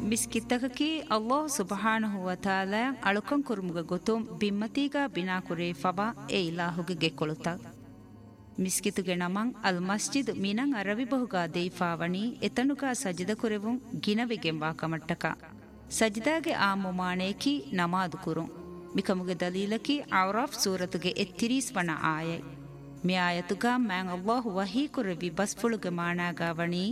ಮಿಸ್ಕಿತ್ತಕಿ ಅಲ್ಲಾಹ್ ಸುಬ್ಹಾನಹು ವ ತಾಲಾ ಅಳುಕಂ ಕುರುಮುಗ ಗೊತುಂ ಬಿಮ್ಮತಿಗ ಬಿನಾ ಕುರೇ ಫಬಾ ಎ ಇಲಾಹುಗೆ ಗೆಕೊಳುತ ಮಿಸ್ಕಿತುಗೆ ನಮಂ ಅಲ್ ಮಸ್ಜಿದ್ ಮಿನಂ ಅರವಿ ಬಹುಗಾ ದೇಫಾವಣಿ ಎತನುಗಾ ಸಜಿದ ಕುರೆವುಂ ಗಿನವೆಗೆಂಬಾ ಕಮಟ್ಟಕ ಸಜಿದಾಗೆ ಆ ಮುಮಾಣೇಕಿ ನಮಾದು ಕುರುಂ ಮಿಕಮುಗೆ ದಲೀಲಕಿ ಔರಾಫ್ ಸೂರತುಗೆ ಎತ್ತಿರೀಸ್ ವಣ ಆಯೈ ಮಿ ಆಯತುಗಾ ಮ್ಯಾಂ ಅಲ್ಲಾಹ್ ವಹೀ ಕುರೆವಿ ಬಸ್ಫುಳುಗೆ ಮಾಣಾಗಾವಣಿ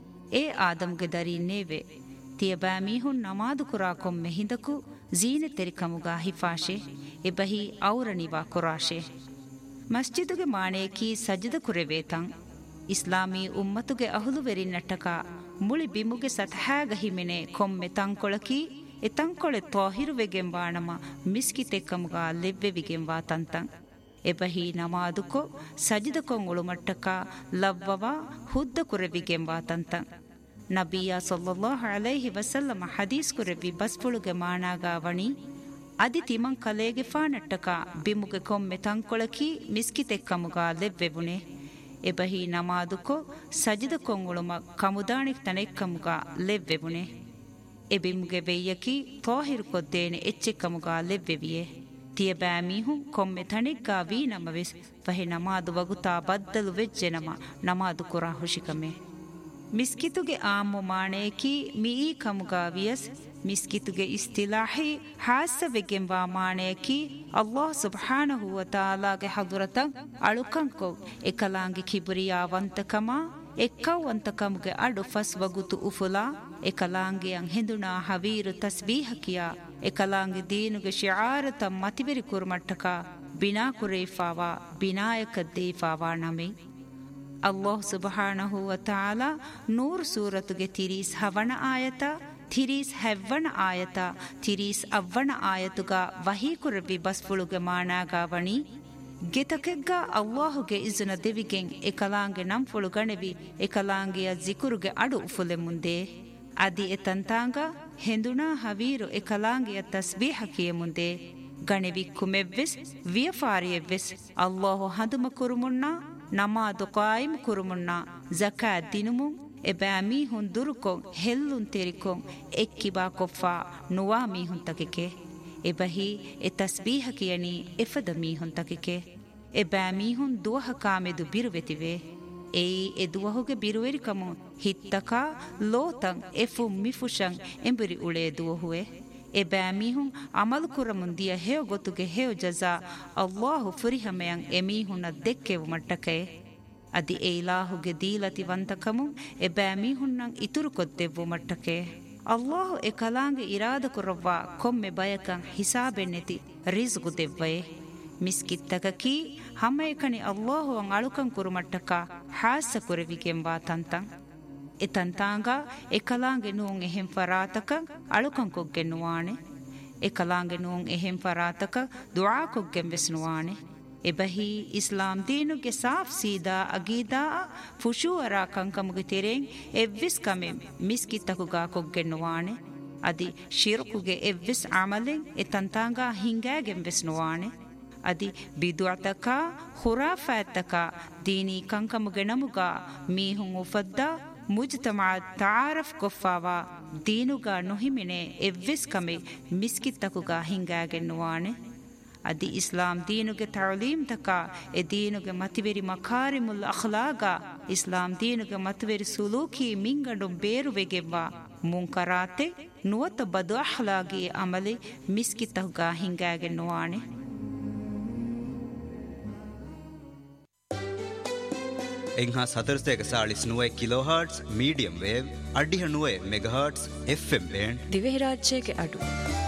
ಎ ಆದಮ್ಗೆ ದರೀನೇವೆ ತಿಯಬಾ ಮೀಹುನ್ ನಮಾದು ಕುರಾ ಕೊಮ್ಮೆ ಹಿಂದಕು ಜೀನೆ ತೆರಿಕಮುಗಾ ಹಿಫಾಶೆ ಎಬಹಿ ಔರನಿವಾ ಕುರಾಶೆ ಮಸ್ಜಿದುಗೆ ಮಾಣೇಕಿ ಸಜ್ಜದ ಕುರೆವೇತಂ ಇಸ್ಲಾಮೀ ಉಮ್ಮತುಗೆ ಅಹುಲುವೆರಿ ನಟಕ ಮುಳಿ ಬಿಮುಗೆ ಸತಹಾಗ ಹಿಮೆನೆ ಕೊಮ್ಮೆ ತಂಕೊಳಕಿ ಎತಂಕೊಳೆ ತಾಹಿರುವೆಗೆಂಬಾಣಮ ಮಿಸ್ಕಿತೆಕ್ಕಮುಗಾ ಲೆವ್ವೆವಿಗೆಂಬಾ ತಂತಂ ಎಬಹಿ ನಮಾದುಕೊ ಸಜ್ಜದ ಕೊಂಗುಳು ಮಟ್ಟಕ ಲವ್ವವ ಹುದ್ದ ಕುರೆವಿಗೆಂಬಾ ತಂತಂ ನಬಿಯ ಸಲ್ಲಲ್ಲಾಹು ಅಲೈಹಿ ವಸಲ್ಲಮ ಹದೀಸ್ ಕುರೆವಿ ಬಸ್ಫುಳುಗೆ ಮಾಣಾಗಾವಣಿ ಅದಿ ತಿಮಂ ಕಲೇಗೆ ಫಾನಟ್ಟಕ ಬಿಮುಗೆ ಕೊಮ್ಮೆ ತಂಕೊಳಕಿ ಮಿಸ್ಕಿತೆಕ್ಕಮುಗಾ ಲೆವ್ವೆಬುನೆ ಎಬಹಿ ನಮಾದುಕೊ ಸಜಿದ ಕೊಂಗುಳುಮ ಕಮುದಾಣಿಕ್ ತನೆಕ್ಕಮುಗಾ ಲೆವ್ವೆಬುನೆ ಎಬಿಮುಗೆ ವೆಯ್ಯಕಿ ತಾಹಿರು ಕೊದ್ದೇನೆ ಎಚ್ಚೆಕ್ಕಮುಗಾ ಲೆವ್ವೆವಿಯೆ ತಿಯಬಾ ಮೀಹುಂ ಕೊಮ್ಮೆ ತಣಿಗ್ಗಾ ವೀ ನಮವೆಸ್ ವಹೆ ನಮಾದು ವಗುತಾ ಬದ್ದಲು ವೆಜ್ಜೆನಮ ನಮಾದು ಕುರಾ ಹುಶಿಕಮೆ ಮಿಸ್ಕಿತುಗೆ ಆಮು ಮಾಣೇಕಿ ಮೀ ಕಮುಗಾವಿಯಸ್ ಮಿಸ್ಕಿತುಗೆ ಇಸ್ತಿಲಾಹಿ ಹಾಸವೆಗೆಂಬ ಮಾಣೇಕಿ ಅಲ್ಲಾಹ್ ಸುಬ್ಹಾನಹು ವ ತಾಲಾಗೆ ಹದುರತಂ ಅಳುಕಂಕೊ ಎಕಲಾಂಗಿ ಕಿಬುರಿಯಾವಂತಕಮ ಎಕ್ಕವಂತಕಮುಗೆ ಅಡು ಫಸ್ ವಗುತು ಉಫುಲಾ ಎಕಲಾಂಗಿಯಂ ಹಿಂದುನಾ ಹವೀರು ತಸ್ಬೀಹಕಿಯ ಎಕಲಾಂಗಿ ದೀನುಗೆ ಶಿಆರತ ಮತಿಬೆರಿ ಕುರುಮಟ್ಟಕ ಬಿನಾ ಕುರೇಫಾವಾ ಬಿನಾಯಕ ದೇಫಾವಾ ನಮೆ ಅಲ್ಲಾಹ್ ಸುಬ್ಹಾನಹು ವ ತಾಲಾ ನೂರ್ ಸೂರತುಗೆ ತಿರೀಸ್ ಹವಣ ಆಯತ ತಿರೀಸ್ ಹೆವ್ವಣ ಆಯತ ತಿರೀಸ್ ಅವ್ವಣ ಆಯತುಗ ವಹೀ ಕುರವಿ ಬಸ್ಫುಳುಗೆ ಮಾಣಾಗಾವಣಿ ಗೆತಕೆಗ್ಗ ಅಲ್ಲಾಹುಗೆ ಇಜುನ ದೆವಿಗೆಂ ಎಕಲಾಂಗೆ ನಂಫುಳು ಗಣೆವಿ ಎಕಲಾಂಗೆಯ ಜಿಕುರುಗೆ ಅಡು ಉಫುಲೆ ಮುಂದೆ ಅದಿ ಎತಂತಾಂಗ ಹೆಂದುನಾ ಹವೀರು ಎಕಲಾಂಗೆಯ ತಸ್ಬೀಹಕಿಯ ಮುಂದೆ ಗಣೆವಿ ಕುಮೆವ್ವೆಸ್ ವಿಯಫಾರಿಯವ್ವೆಸ್ ಅಲ್ಲಾಹು ಹದುಮ ಕುರುಮುನ್ನ ನಮಾದು ಕಾಯಿಮ್ ಕುರುಮುನ್ನ ಜಕಾತ್ ದಿನುಮುಂ ಎಬಾ ಮೀಹುನ್ ದುರುಕೊಂ ಹೆಲ್ಲುನ್ ತೆರಿಕೊಂ ಎಕ್ಕಿಬಾ ಕೊಫ್ಫಾ ನುವಾ ಮೀಹುನ್ ತಕಿಕೆ ಎಬಹಿ ಎ ತಸ್ಬೀಹಕಿಯನಿ ಎಫದ ಮೀಹುನ್ ತಕಿಕೆ ಎಬಾ ಮೀಹುನ್ ದುವಹ ಕಾಮೆದು ಬಿರುವೆತಿವೆ ಏಯಿ ಎ ದುವಹುಗೆ ಬಿರುವೆರಿಕಮು ಹಿತ್ತಕ ಲೋತಂ ಎಫು ಮಿಫುಶಂ ಎಂಬುರಿ ಉಳೆ ದುವಹುವೆ ಎಬಾ ಮೀಹುನ್ ಅಮಲು ಕುರಮುಂದಿಯ ಹೇವ ಗೊತ್ತುಗೆ ಹೇವ ಜಜಾ ಅಲ್ಲಾಹು ಫುರಿಹಮೆಯಂ ಎಮೀಹುನ ದೆಕ್ಕೆವು ಮಟ್ಟಕೆ ಅದಿ ಎ ಇಲಾಹುಗೆ ದೀಲತಿ ವಂತಕಮು ಎಬಾ ಮೀಹುನ್ನಂ ಇತುರು ಕೊದ್ದೆವು ಮಟ್ಟಕೆ ಅಲ್ಲಾಹು ಎ ಕಲಾಂಗೆ ಇರಾದ ಕುರವ್ವ ಕೊಮ್ಮೆ ಬಯಕಂ ಹಿಸಾಬೆನ್ನೆತಿ ರಿಜ್ಗು ದೆವ್ವಯೆ ಮಿಸ್ಕಿತ್ತಕಕಿ ಹಮ್ಮೆಕನಿ ಅಲ್ಲಾಹು ಅಂ ಅಳುಕಂ ಕುರುಮಟ್ಟಕ ಹಾಸ ಕುರೆವಿಗೆಂಬಾ ತಂತಂ ಎತಂತಾಂಗ ಎಕಲಾಂಗೆ ನೂಂ ಎಹೆಂ ಫರಾತಕ ಅಳುಕಂ ಕೊಗ್ಗೆ ನುವಾಣೆ ಎಕಲಾಂಗೆ ನೂಂ ಎಹೆಂ ಫರಾತಕ ದುಆ ಕೊಗ್ಗೆಂ ವೆಸ್ನುವಾಣೆ ಎಬಹಿ ಇಸ್ಲಾಂ ದೀನುಗೆ ಸಾಫ್ ಸೀದಾ ಅಗೀದಾ ಫುಶೂ ಅರಾ ಕಂಕಮುಗೆ ತೆರೆಂ ಎವ್ವಿಸ್ ಕಮೆ ಮಿಸ್ಕಿತ್ತಕುಗಾ ಕೊಗ್ಗೆ ನುವಾಣೆ ಅದಿ ಶಿರ್ಕುಗೆ ಎವ್ವಿಸ್ ಅಮಲೆಂ ಎತಂತಾಂಗ ಹಿಂಗಾಗೆಂ ವೆಸ್ನುವಾಣೆ ಅದಿ ಬಿದುಅತಕ ಖುರಾಫಾತಕ ದೀನಿ ಕಂಕಮುಗೆ ನಮುಗಾ ಮೀಹುಂ ಉಫದ್ದಾ ಮುಜ್ತಮಾ ತಾರಫ್ ಕೊಫಾವಾ ದೀನುಗಾ ನುಹಿಮಿನೆ ಎವ್ವಿಸ್ ಕಮೆ ಮಿಸ್ಕಿತ್ತಕುಗಾ ಹಿಂಗಾಗೆನ್ನುವಾಣೆ ಅದಿ ಇಸ್ಲಾಂ ದೀನುಗೆ ತಅಲೀಮ್ ತಕ ಎ ದೀನುಗೆ ಮತಿವೆರಿ ಮಕಾರಿಮುಲ್ ಅಖ್ಲಾಗ ಇಸ್ಲಾಂ ದೀನುಗೆ ಮತಿವೆರಿ ಸುಲೂಕಿ ಮಿಂಗಂಡು ಬೇರುವೆಗೆವ್ವ ಮುಂಕರಾತೆ ನುವತ ಬದು ಅಖ್ಲಾಗಿ ಅಮಲೆ ಮಿಸ್ಕಿತ್ತಕುಗಾ ಹಿಂಗಾಗೆನ್ನುವಾಣೆ එංහා සතරසයක සාලිස් නුවයි කිලෝහර්ට්ස් මීඩියම් වේව් අඩිහ නුවයි මෙගහර්ට්ස් FM බෑන්ඩ් දිවෙහිරාජ්‍යයක අඩු